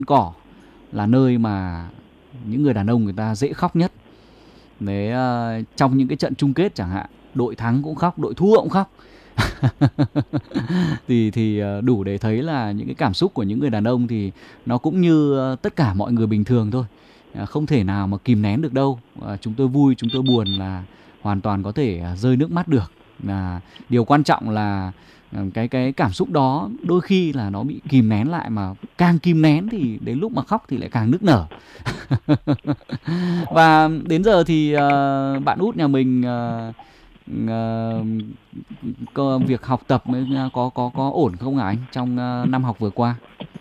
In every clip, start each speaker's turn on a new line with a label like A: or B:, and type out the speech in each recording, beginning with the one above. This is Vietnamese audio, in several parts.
A: cỏ là nơi mà những người đàn ông người ta dễ khóc nhất. Đấy, trong những cái trận chung kết chẳng hạn, đội thắng cũng khóc, đội thua cũng khóc. Thì đủ để thấy là những cái cảm xúc của những người đàn ông thì nó cũng như tất cả mọi người bình thường thôi. Không thể nào mà kìm nén được đâu. Chúng tôi vui, chúng tôi buồn là hoàn toàn có thể rơi nước mắt được. Điều quan trọng là cái cảm xúc đó đôi khi là nó bị kìm nén lại, mà càng kìm nén thì đến lúc mà khóc thì lại càng nức nở. Và đến giờ thì bạn út nhà mình việc học tập có ổn không hả anh trong năm học vừa qua?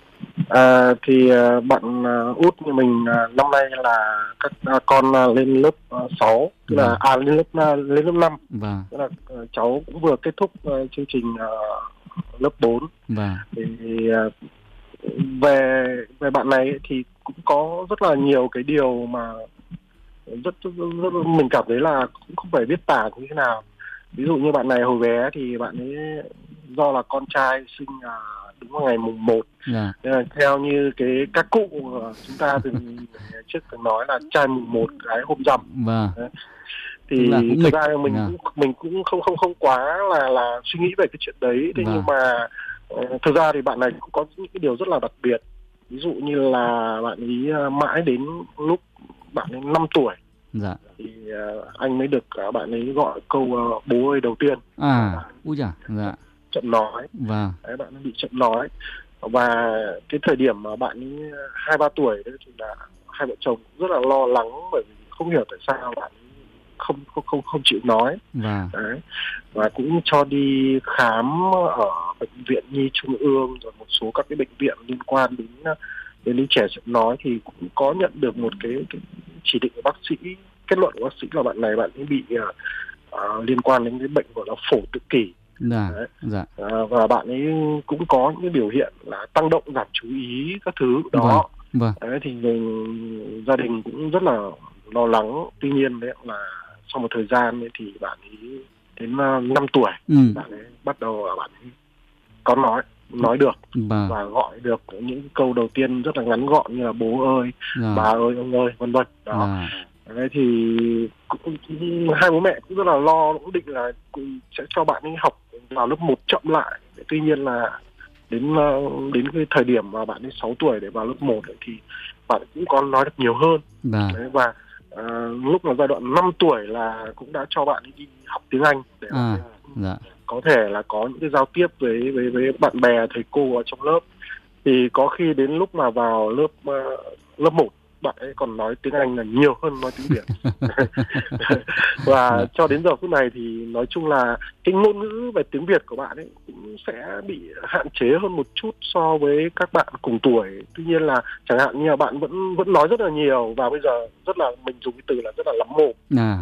B: Bạn út như mình năm nay là các con lên lớp 6, tức là lên lớp 5.
A: Vâng.
B: Tức là cháu cũng vừa kết thúc chương trình lớp 4.
A: Vâng.
B: Thì về bạn này thì cũng có rất là nhiều cái điều mà rất mình cảm thấy là cũng không phải biết tả như thế nào. Ví dụ như bạn này hồi bé thì bạn ấy do là con trai sinh đúng vào ngày mùng 1.
A: Yeah.
B: Theo như các cụ chúng ta trước từng nói là trai mùng 1 gái hôm rằm.
A: Vâng.
B: Thì thực ra mình cũng không quá là suy nghĩ về cái chuyện đấy. Thế nhưng mà thực ra thì bạn này cũng có những cái điều rất là đặc biệt. Ví dụ như là bạn ấy mãi đến lúc bạn ấy 5 tuổi.
A: Dạ.
B: Thì anh mới được bạn ấy gọi câu bố ơi đầu tiên.
A: Úi giời, dạ.
B: Chậm nói.
A: Vâng.
B: Đấy, bạn ấy bị chậm nói. Và cái thời điểm mà bạn ấy 2-3 tuổi đấy thì là hai vợ chồng rất là lo lắng, bởi vì không hiểu tại sao bạn ấy không chịu nói. Đấy. Và cũng cho đi khám ở bệnh viện Nhi Trung ương, rồi một số các cái bệnh viện liên quan đến trẻ chậm nói, thì cũng có nhận được một cái chỉ định của bác sĩ, kết luận của bác sĩ là bạn ấy bị liên quan đến cái bệnh gọi là phổi tự kỷ.
A: Dạ.
B: Và bạn ấy cũng có những biểu hiện là tăng động, giảm chú ý các thứ đó. Đấy, thì gia đình cũng rất là lo lắng. Tuy nhiên đấy là sau một thời gian ấy, thì bạn ấy đến 5 tuổi bạn ấy bắt đầu bạn ấy có nói được và gọi được những câu đầu tiên rất là ngắn gọn như là bố ơi, bà ơi, ông ơi, vân vân đó. Đấy, thì hai bố mẹ cũng rất là lo, cũng định là sẽ cho bạn ấy học vào lớp 1 chậm lại. Tuy nhiên là đến cái thời điểm mà bạn ấy 6 tuổi để vào lớp 1 ấy, thì bạn cũng có nói được nhiều hơn. Đấy, và lúc mà giai đoạn 5 tuổi là cũng đã cho bạn ấy đi học tiếng Anh để có thể là có những cái giao tiếp với bạn bè, thầy cô ở trong lớp. Thì có khi đến lúc mà vào lớp 1 bạn ấy còn nói tiếng Anh là nhiều hơn nói tiếng Việt. Và cho đến giờ phút này thì nói chung là cái ngôn ngữ về tiếng Việt của bạn ấy cũng sẽ bị hạn chế hơn một chút so với các bạn cùng tuổi. Tuy nhiên là chẳng hạn như là bạn vẫn nói rất là nhiều, và bây giờ rất là, mình dùng cái từ là rất là lắm mồm.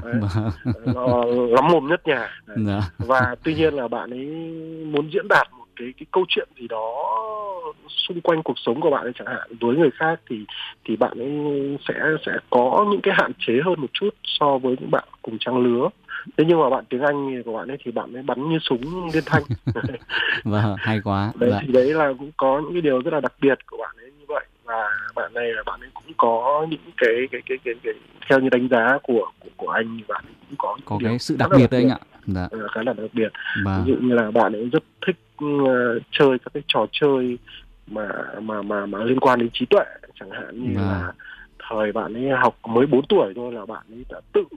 B: Lắm mồm nhất nhà. Và tuy nhiên là bạn ấy muốn diễn đạt một cái câu chuyện gì đó xung quanh cuộc sống của bạn ấy chẳng hạn với người khác, thì bạn ấy sẽ có những cái hạn chế hơn một chút so với những bạn cùng trang lứa. Thế nhưng mà bạn tiếng Anh của bạn ấy thì bạn ấy bắn như súng liên thanh.
A: Hay quá.
B: Đấy, thì đấy là cũng có những cái điều rất là đặc biệt của bạn ấy như vậy. Và bạn này là bạn ấy cũng có những cái theo như đánh giá của anh, thì bạn ấy cũng có
A: cái sự đặc biệt đấy anh ạ.
B: Khá là đặc biệt. Ví dụ như là bạn ấy rất thích chơi các cái trò chơi mà liên quan đến trí tuệ, chẳng hạn như là thời bạn ấy học mới 4 tuổi thôi là bạn ấy đã tự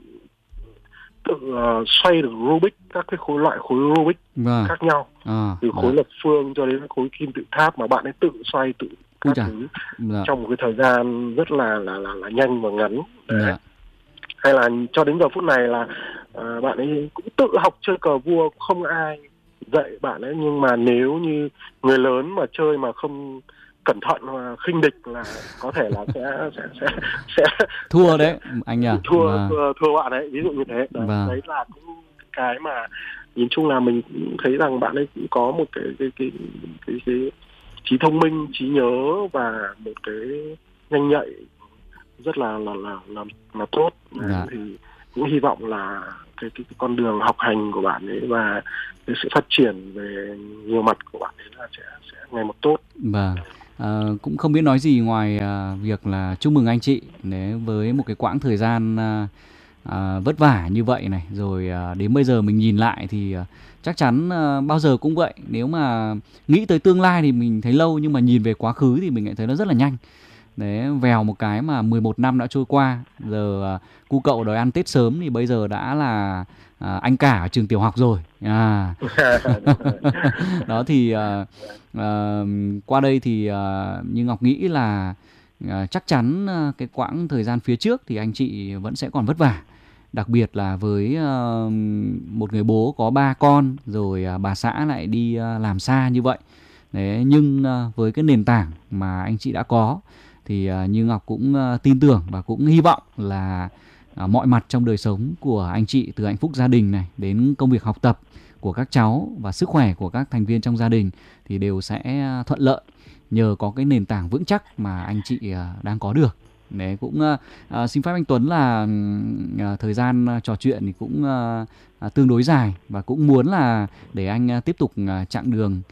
B: xoay được Rubik, các cái loại khối Rubik khác nhau, từ khối lập phương cho đến khối kim tự tháp, mà bạn ấy tự xoay tự các thứ trong một cái thời gian rất là nhanh và ngắn. Hay là cho đến giờ phút này là bạn ấy cũng tự học chơi cờ vua, không ai dạy bạn ấy, nhưng mà nếu như người lớn mà chơi mà không cẩn thận và khinh địch là có thể là sẽ
A: thua đấy anh nhỉ.
B: Thua bạn ấy, ví dụ như thế. Đấy là cũng cái mà nhìn chung là mình cũng thấy rằng bạn ấy cũng có một cái trí thông minh, trí nhớ và một cái nhanh nhạy rất là tốt. Thì cũng hy vọng là cái con đường học hành của bạn ấy và cái sự phát triển về nhiều mặt của bạn ấy là sẽ ngày một tốt.
A: Cũng không biết nói gì ngoài việc là chúc mừng anh chị đấy, với một cái quãng thời gian vất vả như vậy này, rồi đến bây giờ mình nhìn lại thì chắc chắn bao giờ cũng vậy, nếu mà nghĩ tới tương lai thì mình thấy lâu, nhưng mà nhìn về quá khứ thì mình lại thấy nó rất là nhanh. Đấy, vèo một cái mà 11 năm đã trôi qua, giờ cu cậu đòi ăn Tết sớm thì bây giờ đã là anh cả ở trường tiểu học rồi. Đó thì qua đây thì như Ngọc nghĩ là chắc chắn cái quãng thời gian phía trước thì anh chị vẫn sẽ còn vất vả. Đặc biệt là với một người bố có 3 con, rồi bà xã lại đi làm xa như vậy. Đấy, nhưng với cái nền tảng mà anh chị đã có thì như Ngọc cũng tin tưởng và cũng hy vọng là mọi mặt trong đời sống của anh chị, từ hạnh phúc gia đình này đến công việc học tập của các cháu và sức khỏe của các thành viên trong gia đình thì đều sẽ thuận lợi nhờ có cái nền tảng vững chắc mà anh chị đang có được. Đấy, cũng xin phép anh Tuấn là thời gian trò chuyện thì cũng tương đối dài, và cũng muốn là để anh tiếp tục chặng đường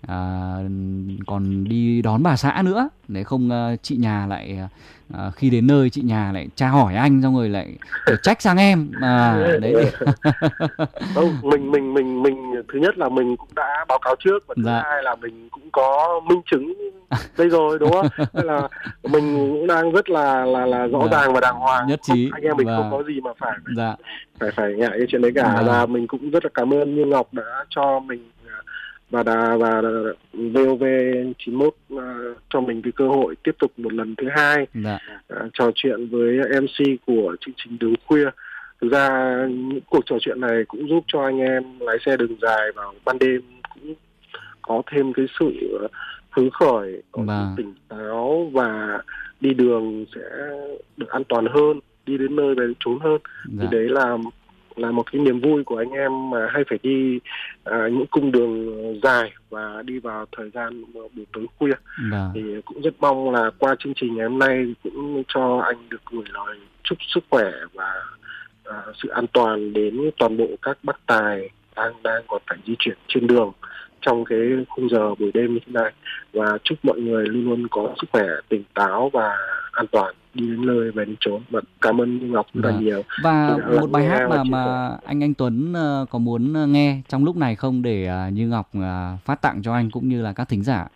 A: còn đi đón bà xã nữa, để không chị nhà lại khi đến nơi chị nhà lại tra hỏi anh xong rồi lại trách sang em đấy.
B: Không, mình thứ nhất là mình cũng đã báo cáo trước, và thứ hai là mình cũng có minh chứng đây rồi, đúng không? Nên là mình cũng đang rất là rõ ràng và đàng hoàng,
A: nhất trí.
B: Anh em mình không có gì mà phải ngại cái chuyện đấy cả. Và mình cũng rất là cảm ơn Như Ngọc đã cho mình và VOV 91 cho mình cái cơ hội tiếp tục một lần thứ hai trò chuyện với MC của chương trình Đường Khuya. Thực ra những cuộc trò chuyện này cũng giúp cho anh em lái xe đường dài vào ban đêm cũng có thêm cái sự hứng khởi, có sự tỉnh táo, và đi đường sẽ được an toàn hơn, đi đến nơi về trốn hơn. Thì đấy là một cái niềm vui của anh em mà hay phải đi những cung đường dài và đi vào thời gian buổi tối khuya. Thì cũng rất mong là qua chương trình ngày hôm nay cũng cho anh được gửi lời chúc sức khỏe và sự an toàn đến toàn bộ các bác tài đang còn phải di chuyển trên đường trong cái khung giờ buổi đêm như thế này, và chúc mọi người luôn luôn có sức khỏe, tỉnh táo và an toàn đi đến nơi về đến chốn. Và cảm ơn Như Ngọc rất là nhiều.
A: Và một bài hát mà anh Tuấn có muốn nghe trong lúc này không, để Như Ngọc phát tặng cho anh cũng như là các thính giả?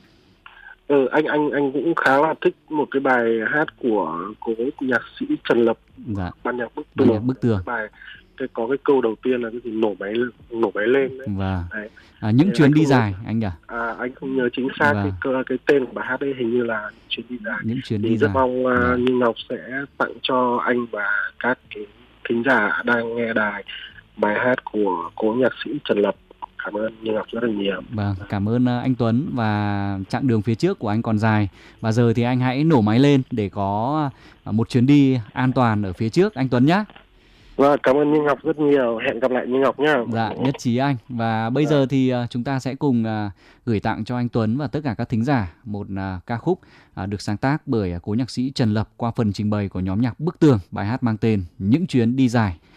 B: Anh cũng khá là thích một cái bài hát của cố nhạc sĩ Trần Lập, ban nhạc Bức Tường. Bài có cái câu đầu tiên là cái gì nổ máy lên đấy.
A: Những chuyến đi dài anh nhỉ?
B: Anh không nhớ chính xác cái tên của bài hát đấy, hình như là chuyến đi dài.
A: Những chuyến đi
B: thì rất
A: dài.
B: Mong Như Ngọc sẽ tặng cho anh và các cái thính giả đang nghe đài bài hát của cố nhạc sĩ Trần Lập. Cảm ơn Như Ngọc rất là nhiều.
A: Cảm ơn anh Tuấn, và chặng đường phía trước của anh còn dài, và giờ thì anh hãy nổ máy lên để có một chuyến đi an toàn ở phía trước anh Tuấn nhé.
B: Cảm ơn Như Ngọc rất nhiều. Hẹn gặp lại Như Ngọc nhé.
A: Nhất trí anh. Và bây giờ thì chúng ta sẽ cùng gửi tặng cho anh Tuấn và tất cả các thính giả một ca khúc được sáng tác bởi cố nhạc sĩ Trần Lập qua phần trình bày của nhóm nhạc Bức Tường, bài hát mang tên Những chuyến đi dài.